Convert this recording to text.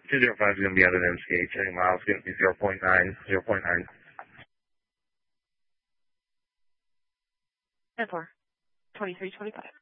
205 is going to be out of MCH. Any miles going to be 0.9, 0.9. And for 2325.